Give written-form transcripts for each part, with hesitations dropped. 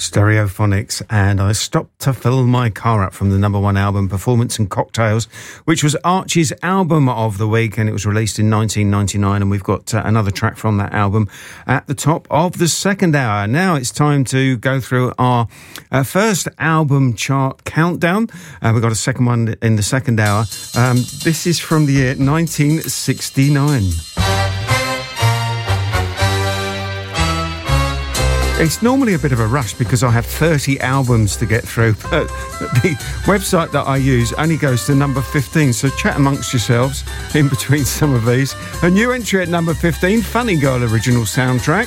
Stereophonics, and I Stopped to Fill My Car Up from the number one album Performance and Cocktails, which was Archie's album of the week, and it was released in 1999, and we've got another track from that album at the top of the second hour. Now it's time to go through our first album chart countdown. We've got a second one in the second hour. This is from the year 1969. It's normally a bit of a rush because I have 30 albums to get through, but the website that I use only goes to number 15, so chat amongst yourselves in between some of these. A new entry at number 15, Funny Girl original soundtrack.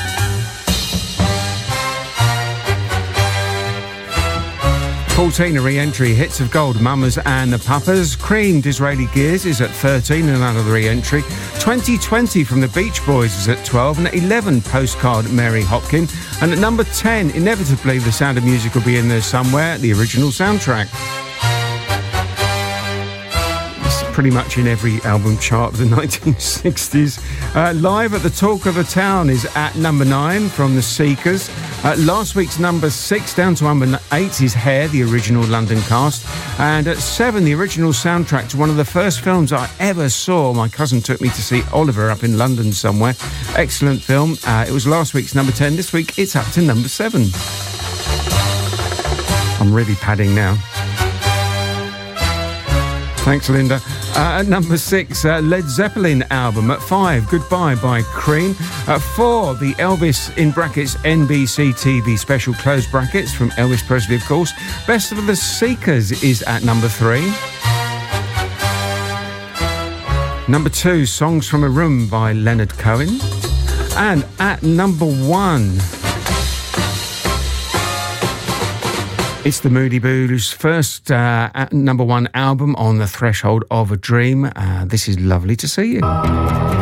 A re-entry, Hits of Gold, Mamas and the Papas. Cream, Disraeli Gears is at 13, another re-entry. 2020 from the Beach Boys is at 12, and at 11, Postcard, Mary Hopkin. And at number 10, inevitably, The Sound of Music will be in there somewhere, the original soundtrack. Pretty much in every album chart of the 1960s. Live at the Talk of the Town is at number 9 from The Seekers. Last week's number 6 down to number 8 is Hair, the original London cast. And at 7, the original soundtrack to one of the first films I ever saw. My cousin took me to see Oliver up in London somewhere. Excellent film. It was last week's number 10. This week it's up to number 7. I'm really padding now. Thanks, Linda. At number 6, Led Zeppelin album. At 5, Goodbye by Cream. At 4, the Elvis, in brackets, NBC TV special, close brackets, from Elvis Presley, of course. Best of the Seekers is at number 3. Number 2, Songs from a Room by Leonard Cohen. And at number 1... it's the Moody Blues' first number one album, On the Threshold of a Dream. This is Lovely to See You.